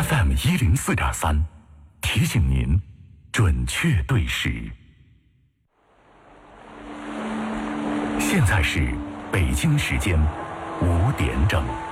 FM104.3，提醒您准确对时。现在是北京时间5点整。